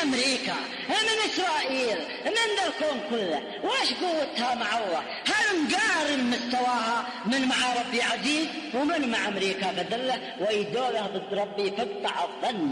أمريكا، من إسرائيل، من ذا الكون كله، واش قوتها مع الله؟ هل نقارن مستواها من مع ربي عزيز ومن مع أمريكا بذلة ويدوله ضد ربي فقطع الظن.